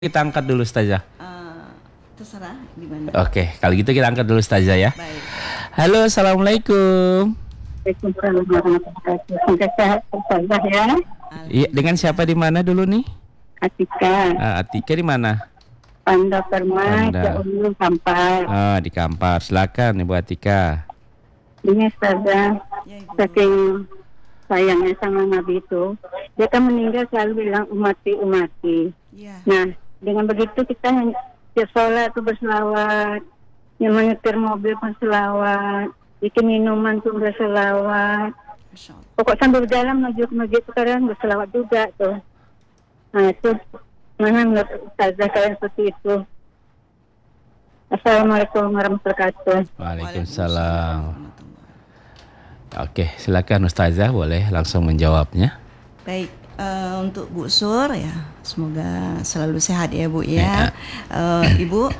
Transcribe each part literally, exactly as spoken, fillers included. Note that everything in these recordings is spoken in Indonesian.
Kita angkat dulu Ustazah. Uh, terserah gimana. Oke, kalau gitu kita angkat dulu Ustazah ya. Baik. Halo, assalamualaikum. Waalaikumsalam warahmatullahi wabarakatuh. Ya. Iya, dengan siapa di mana dulu nih? Atika. Ah, Atika di mana? Panda Permai, Panda. Jawa Kampar. Ah, di Kampar. Silakan Ibu Atika. Ini Ustazah, Ya, Ibu. saking sayangnya sama Nabi itu, dia kan meninggal selalu bilang umati umati. Ya. Nah, dengan begitu kita ya sholat tuh berselawat, yang menyetir mobil berselawat, bikin minuman tuh berselawat. Masya Allah. Pokok sambil berjalan menuju ke masjid sekarang berselawat juga tuh. Nah itu mana menurut Ustazah kalian seperti itu. Assalamualaikum warahmatullahi wabarakatuh. Waalaikumsalam. Oke, silakan Ustazah, boleh langsung menjawabnya. Baik, uh, untuk Bu Sur ya, semoga selalu sehat ya Bu Ya. ya. Uh, Ibu,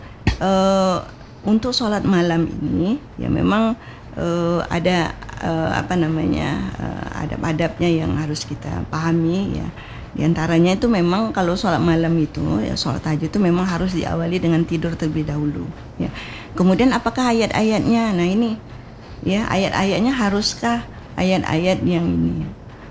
uh, untuk sholat malam ini ya memang uh, ada uh, apa namanya uh, adab-adabnya yang harus kita pahami ya. Di antaranya itu memang kalau sholat malam itu ya sholat tahajud itu memang harus diawali dengan tidur terlebih dahulu ya. Kemudian apakah ayat-ayatnya? Nah ini ya ayat-ayatnya haruskah ayat-ayat yang ini?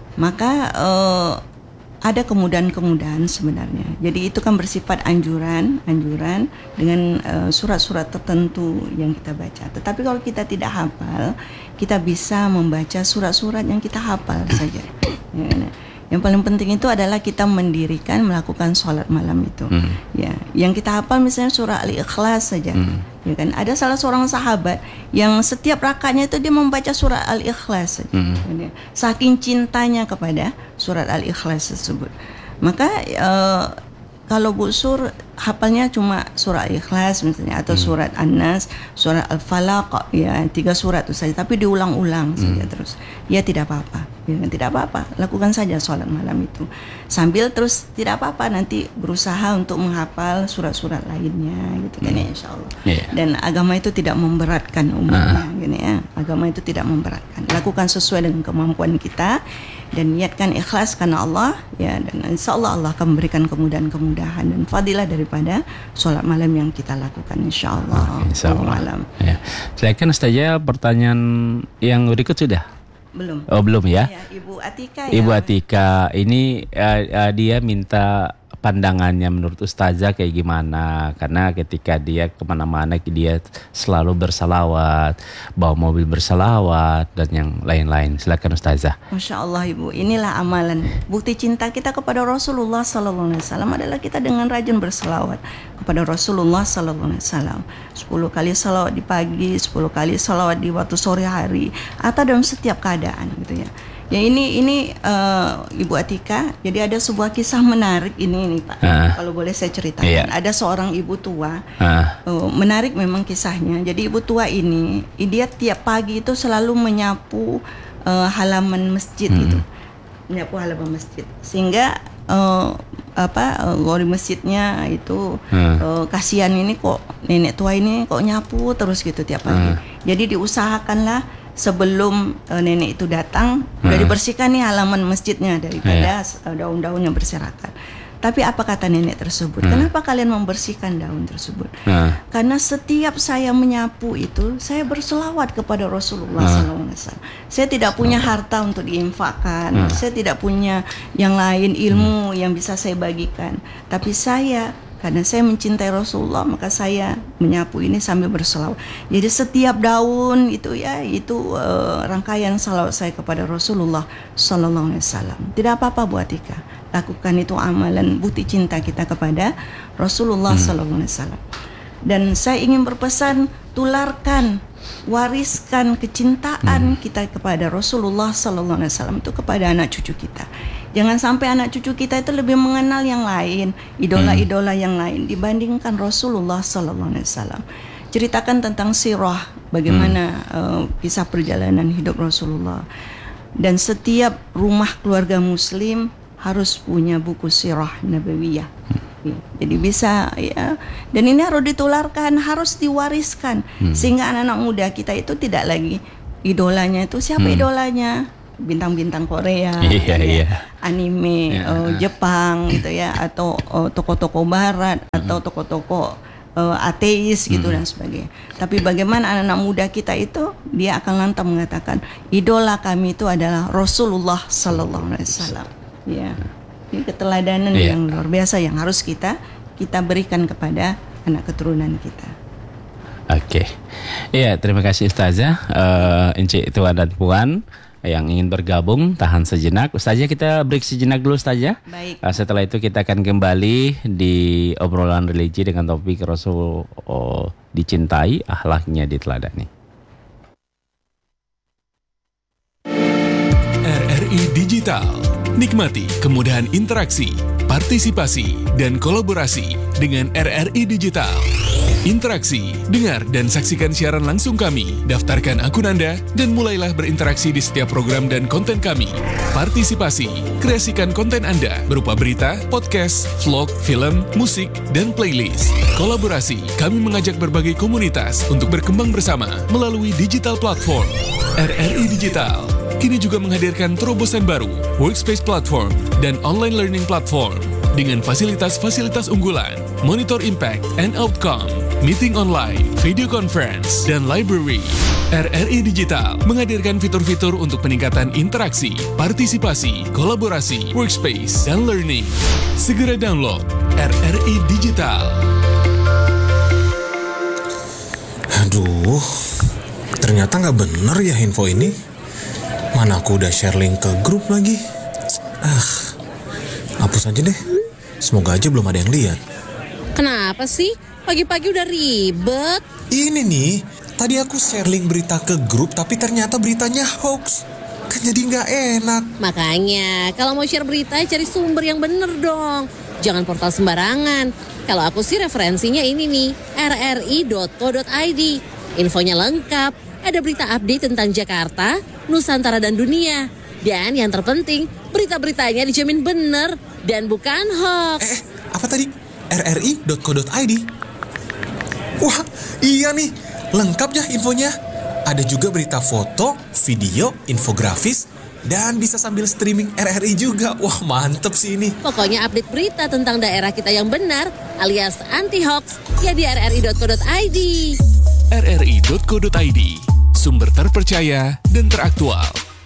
Maka uh, ada kemudahan-kemudahan sebenarnya. Jadi itu kan bersifat anjuran, anjuran dengan uh, surat-surat tertentu yang kita baca. Tetapi kalau kita tidak hafal, kita bisa membaca surat-surat yang kita hafal saja. Ya, nah. Yang paling penting itu adalah kita mendirikan melakukan sholat malam itu. Hmm. Ya, yang kita hafal misalnya surah Al-Ikhlas saja. Hmm. Ya kan? Ada salah seorang sahabat yang setiap rakaatnya itu dia membaca surah Al-Ikhlas saja. Hmm. Ya, saking cintanya kepada surat Al-Ikhlas tersebut. Maka uh, kalau Bu Sur hafalnya cuma surah Al-Ikhlas misalnya atau hmm. surat An-Nas, surah Al-Falaq ya tiga surat itu saja tapi diulang-ulang hmm. saja terus. Ya tidak apa-apa. Ya, tidak apa-apa, lakukan saja sholat malam itu sambil terus tidak apa-apa nanti berusaha untuk menghafal surat-surat lainnya gitu kan ya insya Allah. Yeah. Dan agama itu tidak memberatkan umatnya, uh. gini ya. Agama itu tidak memberatkan. Lakukan sesuai dengan kemampuan kita dan niatkan ikhlas karena Allah ya, dan insya Allah Allah akan memberikan kemudahan-kemudahan dan fadilah daripada sholat malam yang kita lakukan insya Allah. Okay, insya Allah. Malam. Ya. Silakan saja pertanyaan yang berikut sudah. Belum. Oh belum ya? Ya, Ibu Atika ya. Ibu Atika ini uh, uh, dia minta pandangannya menurut Ustazah kayak gimana, karena ketika dia kemana-mana dia selalu bersalawat, bawa mobil bersalawat dan yang lain-lain. Silakan Ustazah. Masya Allah Ibu, inilah amalan bukti cinta kita kepada Rasulullah Sallallahu Alaihi Wasallam adalah kita dengan rajin bersalawat kepada Rasulullah Sallallahu Alaihi Wasallam. Sepuluh kali salawat di pagi, sepuluh kali salawat di waktu sore hari, atau dalam setiap keadaan gitu ya. Ya ini ini uh, Ibu Atika, jadi ada sebuah kisah menarik ini nih Pak. Uh, kalau boleh saya ceritakan. Iya. Ada seorang ibu tua, uh. Uh, menarik memang kisahnya. Jadi ibu tua ini, dia tiap pagi itu selalu menyapu uh, halaman masjid hmm. gitu, menyapu halaman masjid, sehingga uh, apa uh, gori masjidnya itu uh. uh, kasihan ini kok nenek tua ini kok nyapu terus gitu tiap pagi. Uh. Jadi diusahakanlah sebelum uh, nenek itu datang hmm. udah dibersihkan nih halaman masjidnya daripada yeah. daun-daun yang berserakan. Tapi apa kata nenek tersebut? Hmm. Kenapa kalian membersihkan daun tersebut? Hmm. Karena setiap saya menyapu itu saya berselawat kepada Rasulullah hmm. sallallahu alaihi wasallam. Saya tidak punya harta untuk diinfakkan. Hmm. Saya tidak punya yang lain ilmu hmm. yang bisa saya bagikan. Tapi saya karena saya mencintai Rasulullah maka saya menyapu ini sambil berselawat. Jadi setiap daun itu ya itu uh, rangkaian salawat saya kepada Rasulullah Sallallahu Alaihi Wasallam. Tidak apa-apa Bu Atika, lakukan itu amalan bukti cinta kita kepada Rasulullah hmm. Sallallahu Alaihi Wasallam. Dan saya ingin berpesan, tularkan, wariskan kecintaan hmm. kita kepada Rasulullah Sallallahu Alaihi Wasallam itu kepada anak cucu kita. Jangan sampai anak cucu kita itu lebih mengenal yang lain, idola-idola yang lain dibandingkan Rasulullah Sallallahu Alaihi Wasallam. Ceritakan tentang sirah, bagaimana hmm. uh, kisah perjalanan hidup Rasulullah. Dan setiap rumah keluarga Muslim harus punya buku sirah nabawiyah. Ya, jadi bisa ya. Dan ini harus ditularkan, harus diwariskan hmm. sehingga anak-anak muda kita itu tidak lagi idolanya itu siapa hmm. idolanya. bintang-bintang Korea, Iya, ya, iya. anime Ya. uh, Jepang gitu ya, atau uh, toko-toko Barat atau toko-toko uh, ateis gitu dan sebagainya. Tapi bagaimana anak-anak muda kita itu, dia akan lantang mengatakan idola kami itu adalah Rasulullah Sallallahu Alaihi Wasallam. Ya, ini keteladanan Iya. yang luar biasa yang harus kita kita berikan kepada anak keturunan kita. Oke, ya terima kasih Ustazah, uh, Encik Tuan dan Puan yang ingin bergabung tahan sejenak. Ustazah kita break sejenak dulu Ustazah. Baik. Uh, setelah itu kita akan kembali di obrolan religi dengan topik Rasul oh, dicintai, akhlaknya diteladani. R R I Digital. Nikmati kemudahan interaksi, partisipasi, dan kolaborasi dengan R R I Digital. Interaksi, dengar dan saksikan siaran langsung kami, daftarkan akun Anda, dan mulailah berinteraksi di setiap program dan konten kami. Partisipasi, kreasikan konten Anda berupa berita, podcast, vlog, film, musik, dan playlist. Kolaborasi, kami mengajak berbagai komunitas untuk berkembang bersama melalui digital platform. R R I Digital kini juga menghadirkan terobosan baru, workspace platform, dan online learning platform dengan fasilitas-fasilitas unggulan, monitor impact and outcome, meeting online, video conference, dan library. R R I Digital menghadirkan fitur-fitur untuk peningkatan interaksi, partisipasi, kolaborasi, workspace, dan learning. Segera download R R I Digital. Aduh, ternyata nggak bener ya info ini. Mana aku udah share link ke grup lagi. Ah, hapus aja deh. Semoga aja belum ada yang lihat. Kenapa sih? Pagi-pagi udah ribet. Ini nih, tadi aku share link berita ke grup tapi ternyata beritanya hoax. Kan jadi nggak enak. Makanya, kalau mau share berita, cari sumber yang bener dong. Jangan portal sembarangan. Kalau aku sih referensinya ini nih, r r i dot co dot i d. Infonya lengkap, ada berita update tentang Jakarta, Nusantara dan dunia. Dan yang terpenting, berita-beritanya dijamin bener dan bukan hoax. Eh, apa tadi? r r i dot co dot i d. Wah, iya nih, lengkap ya infonya. Ada juga berita foto, video, infografis, dan bisa sambil streaming R R I juga. Wah, mantep sih ini. Pokoknya update berita tentang daerah kita yang benar alias anti-hoax ya di r r i dot co dot i d. r r i dot co dot i d, sumber terpercaya dan teraktual.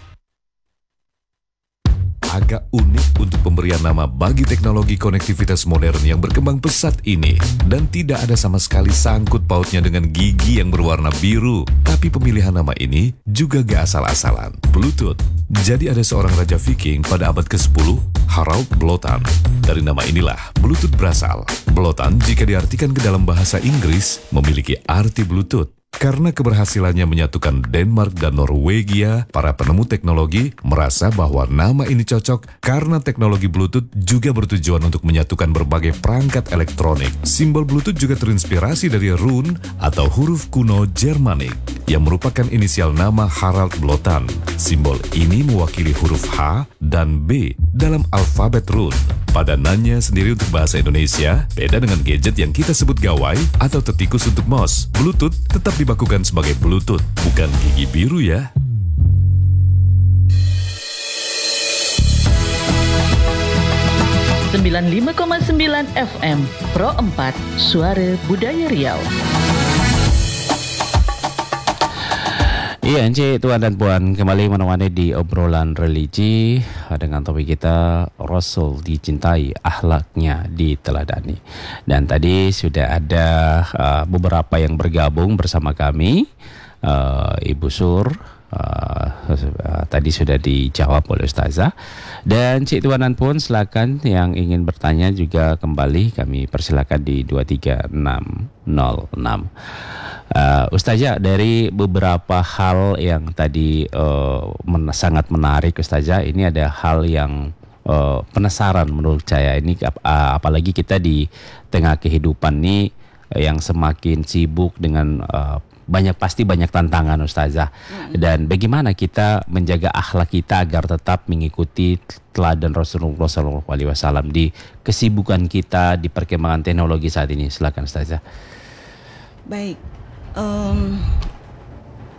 Agak unik untuk pemberian nama bagi teknologi konektivitas modern yang berkembang pesat ini. Dan tidak ada sama sekali sangkut pautnya dengan gigi yang berwarna biru. Tapi pemilihan nama ini juga gak asal-asalan. Bluetooth. Jadi ada seorang raja Viking pada abad kesepuluh, Harald Blotan. Dari nama inilah Bluetooth berasal. Blotan jika diartikan ke dalam bahasa Inggris memiliki arti Bluetooth. Karena keberhasilannya menyatukan Denmark dan Norwegia, para penemu teknologi merasa bahwa nama ini cocok karena teknologi Bluetooth juga bertujuan untuk menyatukan berbagai perangkat elektronik. Simbol Bluetooth juga terinspirasi dari rune atau huruf kuno Jermanik yang merupakan inisial nama Harald Blotan. Simbol ini mewakili huruf H dan B dalam alfabet rune. Padanannya sendiri untuk bahasa Indonesia beda dengan gadget yang kita sebut gawai atau tetikus untuk mouse. Bluetooth tetap dibakukan sebagai Bluetooth, bukan gigi biru ya. sembilan puluh lima koma sembilan F M Pro empat Suara Budaya Riau. Iya, Encik, Tuan dan Puan, kembali menemani di obrolan religi dengan topik kita Rasul dicintai, akhlaknya diteladani. Dan tadi sudah ada uh, beberapa yang bergabung bersama kami, uh, Ibu Sur, uh, uh, tadi sudah dijawab oleh Ustazah. Dan Cik Tuan dan Puan, silakan yang ingin bertanya juga kembali kami persilakan di dua tiga enam nol enam. Uh, Ustazah, dari beberapa hal yang tadi uh, men- sangat menarik Ustazah, ini ada hal yang uh, penasaran menurut saya ini, ap- uh, apalagi kita di tengah kehidupan ini uh, yang semakin sibuk dengan uh, banyak pasti banyak tantangan Ustazah. Hmm. Dan bagaimana kita menjaga akhlak kita agar tetap mengikuti teladan Rasulullah shallallahu alaihi wasallam di kesibukan kita di perkembangan teknologi saat ini. Silakan Ustazah. Baik. Um,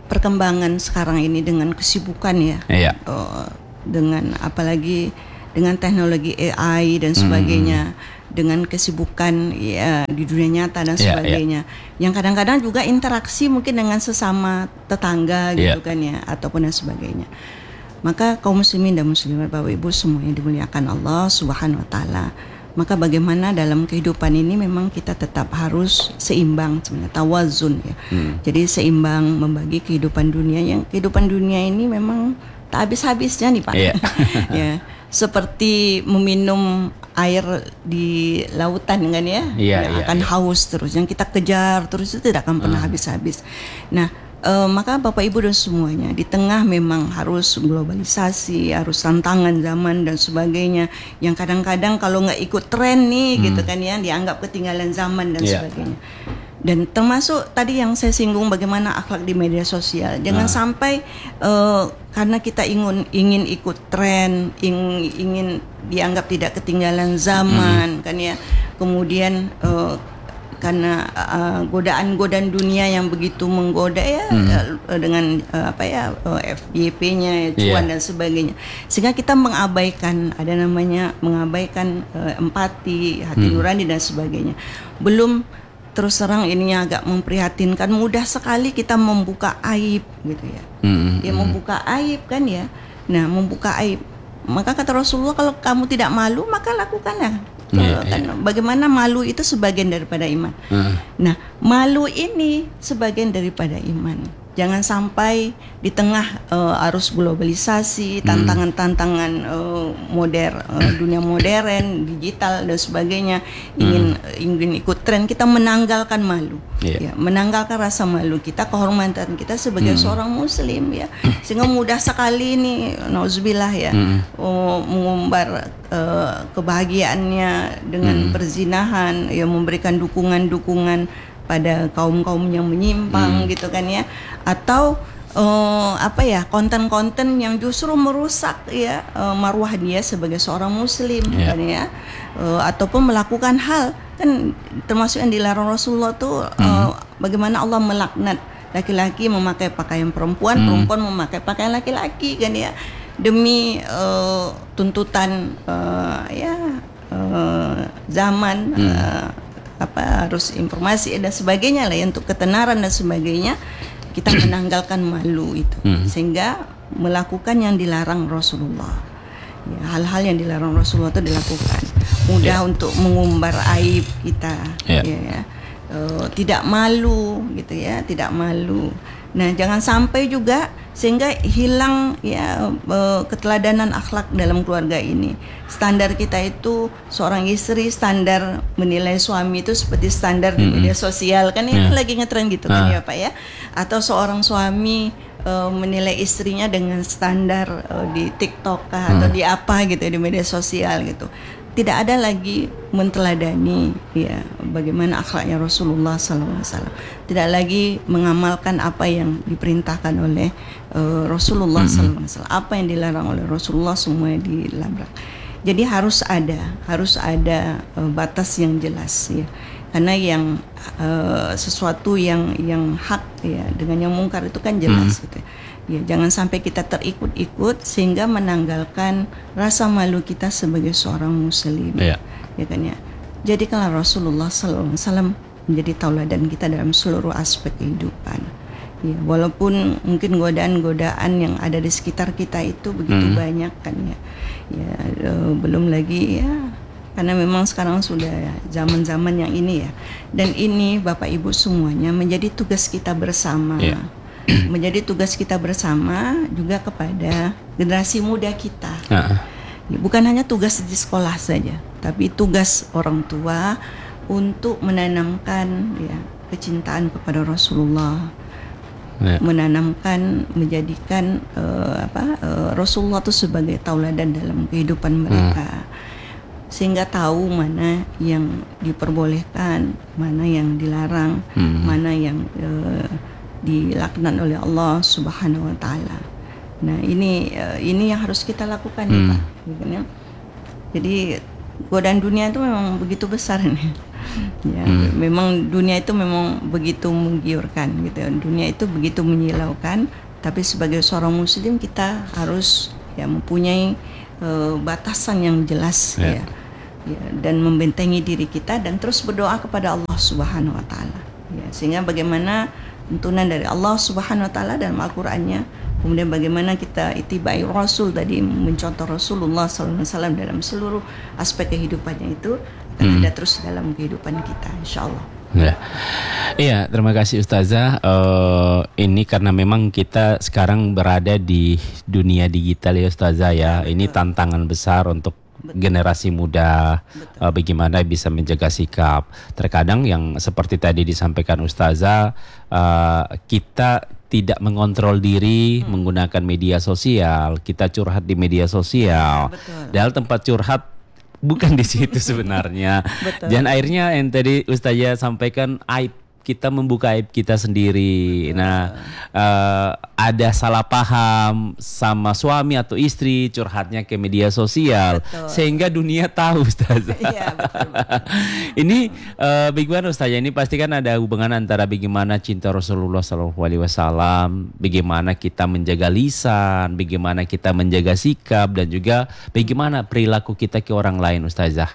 perkembangan sekarang ini dengan kesibukan ya, Iya. uh, dengan apalagi dengan teknologi A I dan sebagainya, hmm. dengan kesibukan ya, di dunia nyata dan Iya, sebagainya, yang kadang-kadang juga interaksi mungkin dengan sesama tetangga gitu Iya. kan ya, ataupun dan sebagainya. Maka kaum muslimin dan muslimat, Bapak Ibu semuanya dimuliakan Allah Subhanahu wa taala. Maka bagaimana dalam kehidupan ini memang kita tetap harus seimbang sebenarnya, tawazun ya. Hmm. Jadi seimbang membagi kehidupan dunia, yang kehidupan dunia ini memang tak habis-habisnya nih Pak. Iya. Ya, seperti meminum air di lautan kan ya, Iya, ya iya, akan iya. haus terus. Yang kita kejar terus itu tidak akan pernah Hmm. habis-habis. Nah, Uh, maka Bapak Ibu dan semuanya di tengah memang harus globalisasi, harus tantangan zaman dan sebagainya, yang kadang-kadang kalau nggak ikut tren nih Hmm. gitu kan ya, dianggap ketinggalan zaman dan Yeah. sebagainya. Dan termasuk tadi yang saya singgung bagaimana akhlak di media sosial. Jangan Ah. sampai uh, karena kita ingin ingin ikut tren, ingin, ingin dianggap tidak ketinggalan zaman kan ya. Kemudian uh, karena uh, godaan-godaan dunia yang begitu menggoda ya, hmm. uh, dengan uh, apa ya uh, F Y P-nya, cuan Yeah. dan sebagainya, sehingga kita mengabaikan ada namanya mengabaikan uh, empati, hati Hmm. nurani dan sebagainya. Belum terus terang ininya agak memprihatinkan, mudah sekali kita membuka aib gitu ya. Hmm. Dia membuka aib kan ya. Nah, membuka aib. Maka kata Rasulullah, kalau kamu tidak malu maka lakukanlah. Iya, Kan, iya. bagaimana malu itu sebagian daripada iman. Ah. Nah, malu ini sebagian daripada iman. Jangan sampai di tengah uh, arus globalisasi, tantangan-tantangan uh, moder, uh, dunia modern, digital dan sebagainya, ingin ingin ikut tren, kita menanggalkan malu, Iya. ya, menanggalkan rasa malu kita, kehormatan kita sebagai seorang muslim ya, sehingga mudah sekali nih, nauzubillah ya, uh, mengumbar uh, kebahagiaannya dengan perzinahan, ya, memberikan dukungan-dukungan pada kaum-kaum yang menyimpang, hmm. gitu kan ya, atau uh, apa ya, konten-konten yang justru merusak ya uh, marwah dia sebagai seorang muslim, yeah. kan ya, uh, ataupun melakukan hal kan termasuk yang dilarang Rasulullah tuh, uh, hmm. bagaimana Allah melaknat laki-laki memakai pakaian perempuan, hmm. perempuan memakai pakaian laki-laki kan ya, demi uh, tuntutan uh, ya uh, zaman. Hmm. Uh, apa harus informasi dan sebagainya lah ya, untuk ketenaran dan sebagainya, kita menanggalkan malu itu, hmm. sehingga melakukan yang dilarang Rasulullah ya, hal-hal yang dilarang Rasulullah itu dilakukan, mudah yeah. untuk mengumbar aib kita, yeah. ya, ya. Uh, tidak malu gitu ya, tidak malu. Nah, jangan sampai juga sehingga hilang ya uh, keteladanan akhlak dalam keluarga ini. Standar kita itu seorang istri, standar menilai suami itu seperti standar mm-hmm. di media sosial kan ya, yeah. lagi ngetren gitu kan ah. ya Pak ya. Atau seorang suami uh, menilai istrinya dengan standar uh, di TikTok kah, hmm. atau di apa gitu di media sosial gitu. Tidak ada lagi menteladani ya bagaimana akhlaknya Rasulullah sallallahu alaihi wasallam. Tidak lagi mengamalkan apa yang diperintahkan oleh uh, Rasulullah mm-hmm. sallallahu alaihi wasallam. Apa yang dilarang oleh Rasulullah semuanya dilabrak. Jadi harus ada, harus ada uh, batas yang jelas ya. Karena yang uh, sesuatu yang yang hak ya dengan yang mungkar itu kan jelas mm-hmm. gitu. Ya, jangan sampai kita terikut-ikut sehingga menanggalkan rasa malu kita sebagai seorang muslim. Yeah. Ya kan ya. Jadikanlah Rasulullah sallallahu alaihi wasallam menjadi tauladan kita dalam seluruh aspek kehidupan. Ya, walaupun mungkin godaan-godaan yang ada di sekitar kita itu begitu hmm. banyak kan ya. Ya, uh, belum lagi ya karena memang sekarang sudah ya, zaman-zaman yang ini ya. Dan ini Bapak Ibu semuanya menjadi tugas kita bersama. Yeah. Menjadi tugas kita bersama juga kepada generasi muda kita. Uh-uh. Bukan hanya tugas di sekolah saja, tapi tugas orang tua untuk menanamkan ya kecintaan kepada Rasulullah, yeah. menanamkan, menjadikan uh, apa uh, Rasulullah itu sebagai tauladan dalam kehidupan mereka, uh. sehingga tahu mana yang diperbolehkan, mana yang dilarang, uh. mana yang uh, dilaknat oleh Allah Subhanahu wa taala. Nah, ini ini yang harus kita lakukan hmm. ya Pak. Jadi godaan dunia itu memang begitu besar nih. Ya, Hmm. memang dunia itu memang begitu menggiurkan gitu. Dunia itu begitu menyilaukan, tapi sebagai seorang muslim kita harus ya mempunyai uh, batasan yang jelas Ya. ya. Ya, dan membentengi diri kita dan terus berdoa kepada Allah Subhanahu wa taala. Ya, sehingga bagaimana tuntunan dari Allah Subhanahu wa taala dalam Al-Qur'annya, kemudian bagaimana kita itibai Rasul tadi, mencontoh Rasulullah sallallahu alaihi wasallam dalam seluruh aspek kehidupannya itu akan Hmm. ada terus dalam kehidupan kita, insyaallah. Ya. Iya, terima kasih Ustazah. Eh, ini karena memang kita sekarang berada di dunia digital ya Ustazah ya. Ini tantangan besar untuk generasi muda, uh, bagaimana bisa menjaga sikap. Terkadang yang seperti tadi disampaikan Ustazah, uh, kita tidak mengontrol diri hmm. menggunakan media sosial, kita curhat di media sosial. Ya, Padahal tempat curhat bukan di situ sebenarnya. Betul. Dan akhirnya yang tadi Ustazah sampaikan, aib kita membuka aib kita sendiri. Betul. Nah, uh, ada salah paham sama suami atau istri, curhatnya ke media sosial. Betul. Sehingga dunia tahu, Ustazah. Iya, betul, betul. Ini uh, bagaimana Ustazah? Ini pasti kan ada hubungan antara bagaimana cinta Rasulullah shallallahu alaihi wasallam, bagaimana kita menjaga lisan, bagaimana kita menjaga sikap, dan juga bagaimana perilaku kita ke orang lain, Ustazah.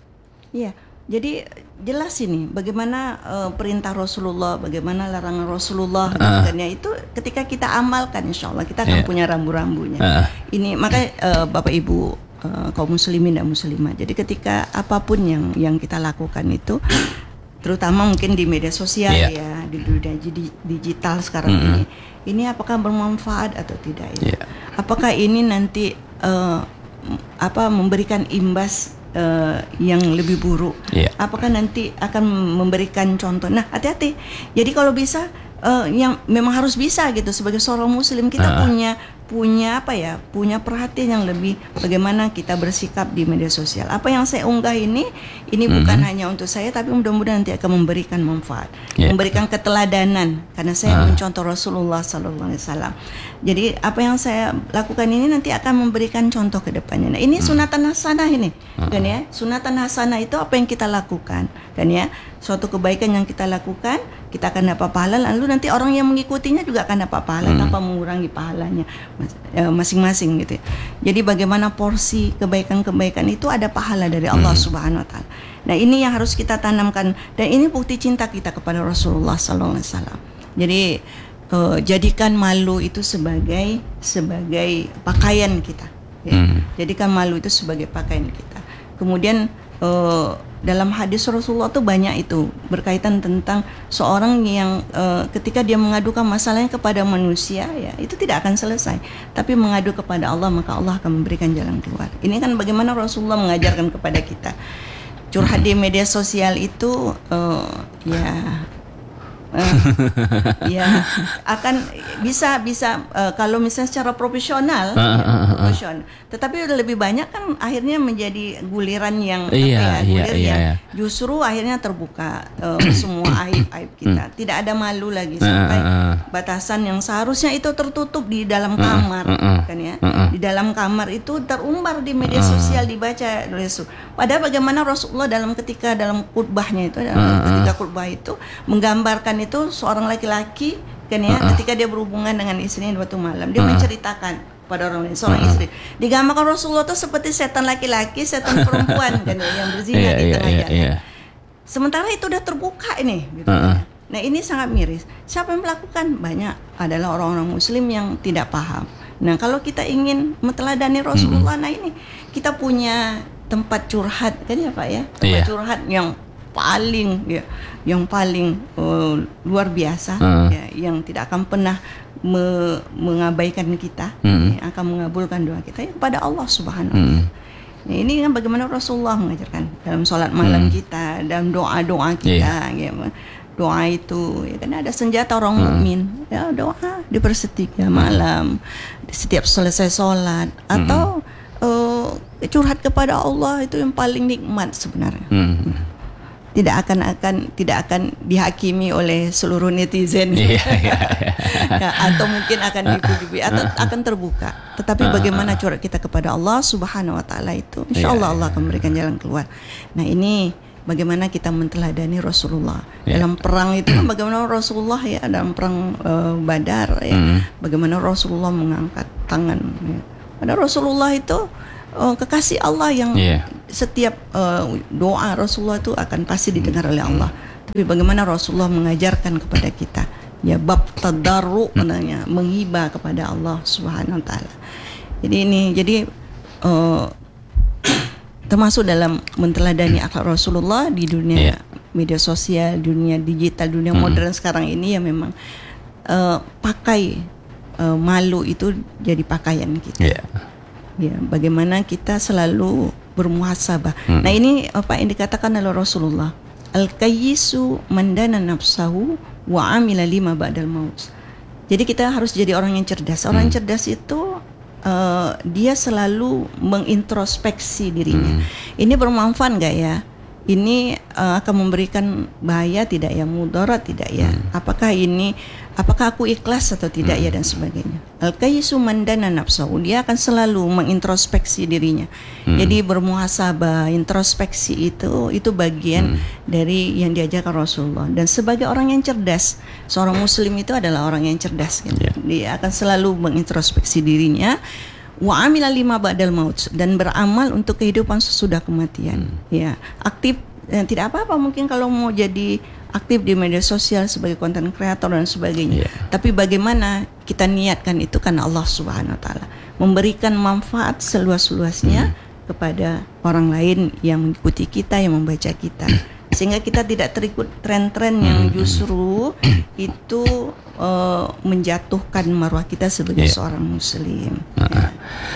Iya. Jadi jelas ini bagaimana uh, perintah Rasulullah, bagaimana larangan Rasulullah, uh. dan ya itu ketika kita amalkan, insya Allah kita akan yeah. punya rambu-rambunya. Uh. Ini makanya uh, Bapak Ibu uh, kaum muslimin dan muslimat. Jadi ketika apapun yang yang kita lakukan itu, terutama mungkin di media sosial yeah. ya, di dunia digital sekarang mm-hmm. ini, ini apakah bermanfaat atau tidak? Ya? Yeah. Apakah ini nanti uh, apa memberikan imbas Uh, yang lebih buruk, yeah. apakah nanti akan memberikan contoh? Nah, hati-hati. Jadi kalau bisa, uh, yang memang harus bisa gitu. Sebagai seorang muslim kita uh. punya punya apa ya? Punya perhatian yang lebih. Bagaimana kita bersikap di media sosial. Apa yang saya unggah ini, ini mm-hmm. bukan hanya untuk saya, tapi mudah-mudahan nanti akan memberikan manfaat, yeah. memberikan keteladanan. Karena saya uh. mencontoh Rasulullah Sallallahu Alaihi Wasallam. Jadi apa yang saya lakukan ini nanti akan memberikan contoh ke depannya. Nah, ini sunatan hasanah ini, uh-huh. kan ya? Sunatan hasanah itu apa yang kita lakukan, kan ya? Suatu kebaikan yang kita lakukan, kita akan dapat pahala. Lalu nanti orang yang mengikutinya juga akan dapat pahala uh-huh. tanpa mengurangi pahalanya masing-masing gitu. Ya. Jadi bagaimana porsi kebaikan-kebaikan itu ada pahala dari Allah uh-huh. Subhanahu Wa Taala. Nah, ini yang harus kita tanamkan dan ini bukti cinta kita kepada Rasulullah Sallallahu Alaihi Wasallam. Jadi Uh, jadikan malu itu sebagai sebagai pakaian kita, ya. mm. Jadikan malu itu sebagai pakaian kita. Kemudian uh, dalam hadis Rasulullah tuh banyak itu berkaitan tentang seorang yang uh, ketika dia mengadukan masalahnya kepada manusia, ya itu tidak akan selesai. Tapi mengadu kepada Allah, maka Allah akan memberikan jalan keluar. Ini kan bagaimana Rasulullah mengajarkan kepada kita. Curhat di media sosial itu uh, ya. Uh, ya akan bisa bisa uh, kalau misalnya secara profesional, uh, uh, uh, uh. profesional. Tetapi lebih banyak kan akhirnya menjadi guliran yang iya, apa ya, gulir iya, iya, yang iya. justru akhirnya terbuka uh, semua aib-aib kita. Tidak ada malu lagi sampai uh, uh, uh. batasan yang seharusnya itu tertutup di dalam kamar, uh, uh, uh. kan ya. Uh, uh. Di dalam kamar itu terumbar di media sosial, dibaca Rasul. Padahal bagaimana Rasulullah dalam ketika dalam khutbahnya itu, dalam uh, uh. ketika khutbah itu menggambarkan itu seorang laki-laki kan ya uh-uh. ketika dia berhubungan dengan istrinya di waktu malam dia uh-uh. menceritakan pada orang lain seorang uh-uh. istri digambarkan Rasulullah itu seperti setan laki-laki setan perempuan kan ya, yang berzina yeah, di tengah yeah, jalan yeah. sementara itu udah terbuka ini gitu uh-uh. ya. Nah ini sangat miris. Siapa yang melakukan? Banyak adalah orang-orang muslim yang tidak paham. Nah kalau kita ingin meteladani Rasulullah, uh-uh. nah ini kita punya tempat curhat kan ya Pak ya, tempat yeah. curhat yang paling ya yang paling uh, luar biasa uh. ya, yang tidak akan pernah me, mengabaikan kita, mm. ya, akan mengabulkan doa kita ya, kepada Allah Subhanahu wa taala. Nah, ini kan bagaimana Rasulullah mengajarkan dalam sholat malam mm. kita, dalam doa-doa kita, yeah. ya, doa itu ya kan ada senjata orang mm. mukmin, ya doa di sepertiga malam, setiap selesai sholat atau mm. uh, curhat kepada Allah itu yang paling nikmat sebenarnya. Mm. Tidak akan akan tidak akan dihakimi oleh seluruh netizen, yeah, yeah, yeah. ya, atau mungkin akan dipuji atau akan terbuka. Tetapi bagaimana curhat kita kepada Allah Subhanahu Wa Taala itu, insya Allah Allah akan memberikan jalan keluar. Nah ini bagaimana kita menteladani Rasulullah. Ya. Dalam perang itu kan bagaimana Rasulullah ya, dalam perang uh, Badar ya, Mm. bagaimana Rasulullah mengangkat tangan ya. Pada Rasulullah itu uh, kekasih Allah yang Yeah. setiap uh, doa Rasulullah itu akan pasti didengar oleh Allah. Tapi bagaimana Rasulullah mengajarkan kepada kita ya bab tadarru namanya, menghibah kepada Allah Subhanahu wa taala. Jadi ini jadi uh, termasuk dalam menteladani akhlak Rasulullah di dunia Yeah. media sosial, dunia digital, dunia modern sekarang ini ya memang uh, pakai uh, malu itu jadi pakaian kita. Ya. Ya, bagaimana kita selalu bermuhasabah. Hmm. Nah, ini apa yang dikatakan oleh Rasulullah. Al-kayyisu mandana nafsahu wa amila lima ba'dal maut. Jadi kita harus jadi orang yang cerdas. Orang yang cerdas itu uh, dia selalu mengintrospeksi dirinya. Hmm. Ini bermanfaat enggak ya? Ini uh, akan memberikan bahaya tidak ya, mudarat tidak ya? Hmm. Apakah ini, apakah aku ikhlas atau tidak ya, dan sebagainya. Al-kayyisu mandana nafsahu, dia akan selalu mengintrospeksi dirinya. Hmm. Jadi bermuhasabah, introspeksi itu itu bagian Hmm. dari yang diajarkan Rasulullah. Dan sebagai orang yang cerdas, seorang muslim itu adalah orang yang cerdas gitu. Yeah. Dia akan selalu mengintrospeksi dirinya. Wa amila lima ba'dal maut, dan beramal untuk kehidupan sesudah kematian. Hmm. Ya, aktif, eh, tidak apa-apa mungkin kalau mau jadi aktif di media sosial sebagai content creator dan sebagainya. Yeah. Tapi bagaimana kita niatkan itu karena Allah Subhanahu wa taala, memberikan manfaat seluas-luasnya Hmm. kepada orang lain yang mengikuti kita, yang membaca kita. Sehingga kita tidak terikut tren-tren yang justru itu uh, menjatuhkan marwah kita sebagai Yeah. seorang muslim. Uh-uh.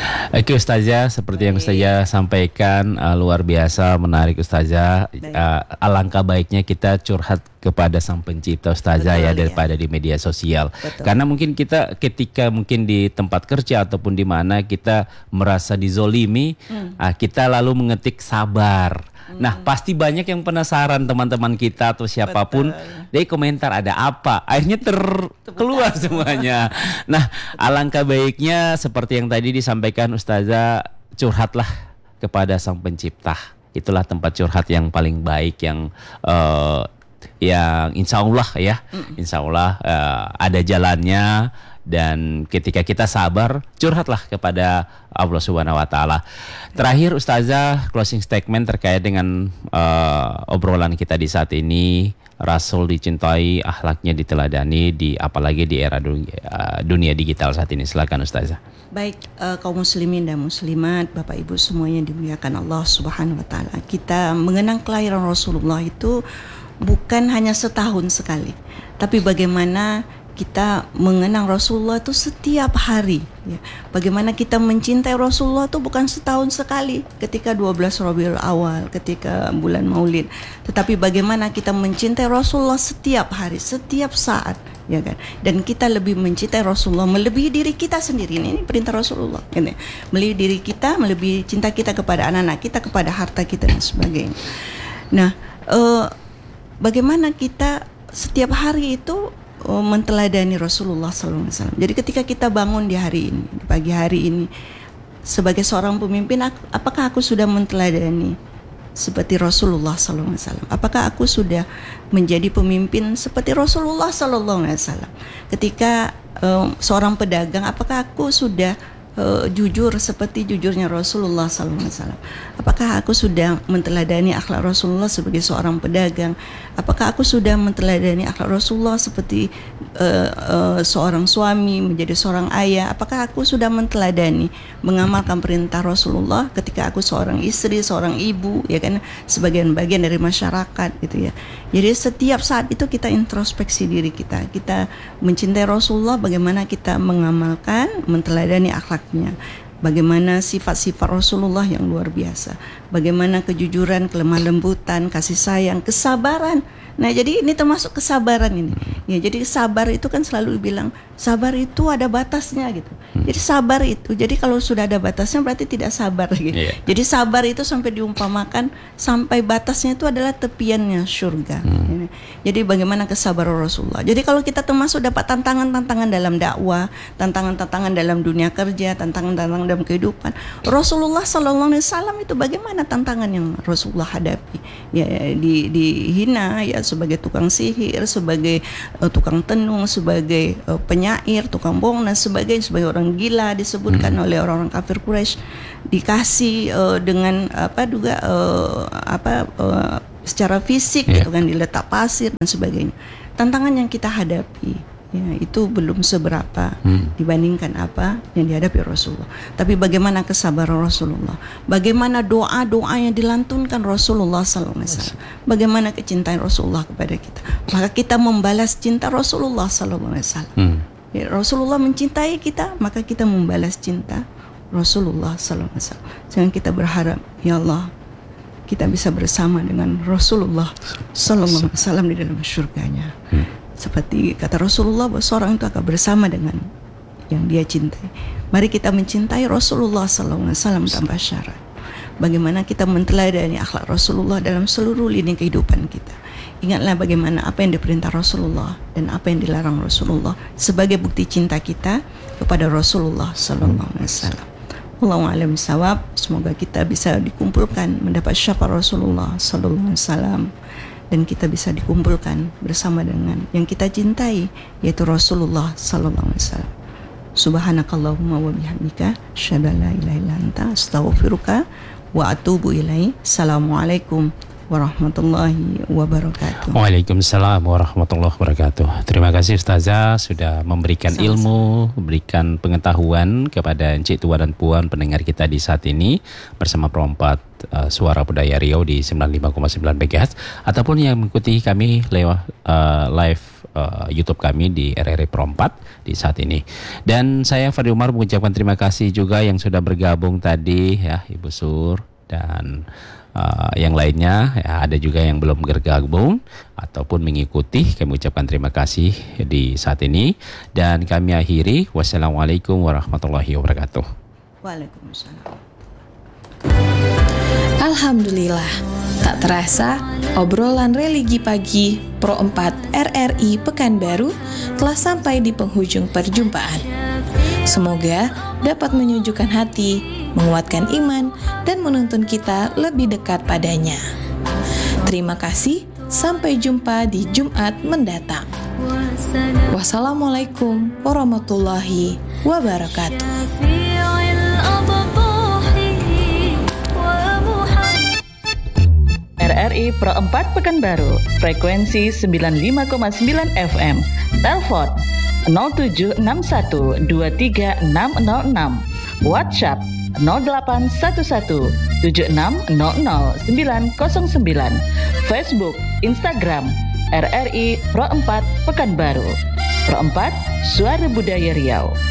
Oke Ustazah, seperti yang Ustazah sampaikan, uh, luar biasa menarik Ustazah. Uh, alangkah baiknya kita curhat kepada Sang Pencipta Ustazah. Betul, ya ya. daripada di media sosial. Betul. Karena mungkin kita ketika mungkin di tempat kerja ataupun di mana kita merasa dizolimi, Hmm. uh, kita lalu mengetik sabar. Nah, pasti banyak yang penasaran teman-teman kita atau siapapun, dia komentar ada apa, akhirnya terkeluar semuanya. Nah, alangkah baiknya seperti yang tadi disampaikan Ustazah, curhatlah kepada Sang Pencipta. Itulah tempat curhat yang paling baik, yang uh, yang insya Allah ya, insya Allah uh, ada jalannya. Dan ketika kita sabar, curhatlah kepada Allah Subhanahu wa taala. Terakhir Ustazah, closing statement terkait dengan uh, obrolan kita di saat ini. Rasul dicintai, akhlaknya diteladani, di apalagi di era dunia, uh, dunia digital saat ini. Silakan Ustazah. Baik, uh, kaum muslimin dan muslimat, Bapak Ibu semuanya dimuliakan Allah Subhanahu wa taala. Kita mengenang kelahiran Rasulullah itu bukan hanya setahun sekali, tapi bagaimana kita mengenang Rasulullah itu setiap hari ya. Bagaimana kita mencintai Rasulullah itu bukan setahun sekali ketika dua belas Rabiul Awal, ketika bulan Maulid, tetapi bagaimana kita mencintai Rasulullah setiap hari, setiap saat, ya kan? Dan kita lebih mencintai Rasulullah melebihi diri kita sendiri. Ini, ini perintah Rasulullah, kan? Melebihi diri kita, melebihi cinta kita kepada anak-anak kita, kepada harta kita dan sebagainya. Nah, eh, bagaimana kita setiap hari itu menteladani Rasulullah sallallahu alaihi wasallam. Jadi ketika kita bangun di hari ini, di pagi hari ini, sebagai seorang pemimpin, apakah aku sudah menteladani seperti Rasulullah sallallahu alaihi wasallam? Apakah aku sudah menjadi pemimpin seperti Rasulullah sallallahu alaihi wasallam? Ketika um, seorang pedagang, apakah aku sudah uh, jujur seperti jujurnya Rasulullah sallallahu alaihi wasallam? Apakah aku sudah menteladani akhlak Rasulullah sebagai seorang pedagang? Apakah aku sudah menteladani akhlak Rasulullah seperti uh, uh, seorang suami, menjadi seorang ayah? Apakah aku sudah menteladani mengamalkan perintah Rasulullah ketika aku seorang istri, seorang ibu, ya kan, sebagian bagian dari masyarakat gitu ya. Jadi setiap saat itu kita introspeksi diri kita. Kita mencintai Rasulullah, bagaimana kita mengamalkan, menteladani akhlaknya. Bagaimana sifat-sifat Rasulullah yang luar biasa. Bagaimana kejujuran, kelemah lembutan, kasih sayang, kesabaran. Nah, jadi ini termasuk kesabaran ini. Ya, jadi sabar itu kan selalu bilang sabar itu ada batasnya gitu. Hmm. Jadi sabar itu, jadi kalau sudah ada batasnya berarti tidak sabar gitu. Yeah. Jadi sabar itu sampai diumpamakan sampai batasnya itu adalah tepiannya surga. Hmm. Jadi bagaimana kesabaran Rasulullah. Jadi kalau kita termasuk dapat tantangan-tantangan dalam dakwah, tantangan-tantangan dalam dunia kerja, tantangan-tantangan dalam kehidupan, Rasulullah Sallallahu Alaihi Wasallam itu bagaimana tantangan yang Rasulullah hadapi? Ya, di dihina ya sebagai tukang sihir, sebagai uh, tukang tenung, sebagai uh, penyair, tukang bohong dan sebagainya, sebagai orang gila disebutkan hmm. oleh orang-orang kafir Quraisy, dikasih uh, dengan apa juga uh, apa uh, secara fisik yeah. gitu kan, diletak pasir dan sebagainya. Tantangan yang kita hadapi ya, itu belum seberapa hmm. dibandingkan apa yang dihadapi Rasulullah. Tapi bagaimana kesabaran Rasulullah, bagaimana doa-doa yang dilantunkan Rasulullah sallallahu alaihi wasallam, bagaimana kecintaan Rasulullah kepada kita, maka kita membalas cinta Rasulullah sallallahu alaihi wasallam. Hmm. Ya, Rasulullah mencintai kita, maka kita membalas cinta Rasulullah sallallahu alaihi wasallam. Sehingga kita berharap, ya Allah, kita bisa bersama dengan Rasulullah sallallahu alaihi wasallam di dalam surganya. Hmm. Seperti kata Rasulullah bahwa seorang itu akan bersama dengan yang dia cintai. Mari kita mencintai Rasulullah sallallahu alaihi wasallam tanpa syarat. Bagaimana kita menteladani akhlak Rasulullah dalam seluruh lini kehidupan kita. Ingatlah bagaimana apa yang diperintah Rasulullah dan apa yang dilarang Rasulullah sebagai bukti cinta kita kepada Rasulullah sallallahu alaihi wasallam. Wallahu a'lam bishawab. Semoga kita bisa dikumpulkan mendapat syafaat Rasulullah sallallahu alaihi wasallam, dan kita bisa dikumpulkan bersama dengan yang kita cintai, yaitu Rasulullah sallallahu alaihi wasallam. Subhanakallahumma wa bihamdika asyhadu an la ilaha illa anta astaghfiruka wa atubu ilaik. Assalamualaikum warahmatullahi wabarakatuh. Waalaikumsalam warahmatullahi wabarakatuh. Terima kasih Ustazah sudah memberikan Sama-sama. ilmu, memberikan pengetahuan kepada Encik, Tua dan Puan pendengar kita di saat ini bersama Pro empat uh, Suara Budaya Riau di sembilan puluh lima koma sembilan M H Z ataupun yang mengikuti kami lewat uh, live uh, YouTube kami di R R I Pro empat di saat ini. Dan saya Fadli Umar mengucapkan terima kasih juga yang sudah bergabung tadi ya, Ibu Sur dan Uh, yang lainnya ya, ada juga yang belum bergabung ataupun mengikuti. Kami ucapkan terima kasih di saat ini dan kami akhiri. Wassalamualaikum warahmatullahi wabarakatuh. Waalaikumsalam. Alhamdulillah, tak terasa obrolan religi pagi Pro empat R R I Pekanbaru telah sampai di penghujung perjumpaan. Semoga dapat menyejukkan hati, menguatkan iman, dan menuntun kita lebih dekat padanya. Terima kasih, sampai jumpa di Jumat mendatang. Wassalamualaikum warahmatullahi wabarakatuh. R R I Pro empat Pekanbaru, frekuensi sembilan puluh lima koma sembilan F M. Telepon nol tujuh enam satu dua tiga enam nol enam. WhatsApp nol delapan satu satu tujuh enam nol nol sembilan nol sembilan. Facebook, Instagram R R I Pro empat Pekanbaru. Pro empat Suara Budaya Riau.